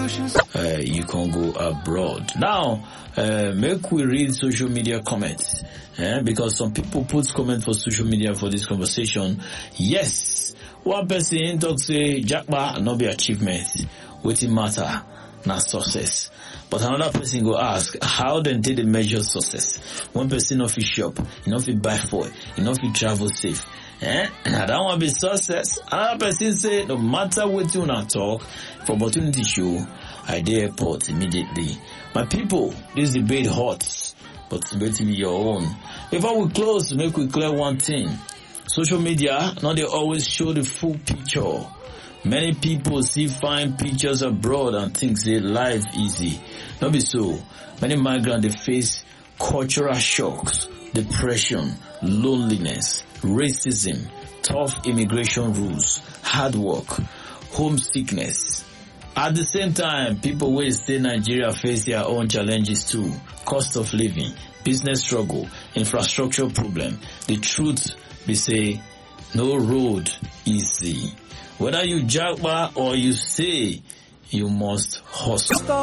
you can go abroad. Now, make we read social media comments, because some people put comment for social media for this conversation. Yes, one person talk say Japa not be achievement, wetin matter na success. But another person go ask, how then did they measure success? One person no fit shop, you no fit buy food, you no fit travel safe. Now that one be success. Another person say, no matter what you not talk, if opportunity show, I dey airport immediately. My people, this debate hot, but debate be your own. Before we close, make we clear one thing. Social media, now they always show the full picture. Many people see fine pictures abroad and think they life easy. Not be so. Many migrants they face cultural shocks, depression, loneliness, racism, tough immigration rules, hard work, homesickness. At the same time, people will stay Nigeria face their own challenges too. Cost of living, business struggle, infrastructure problem. The truth be say, no road easy. Whether you jagba or you say, you must hustle.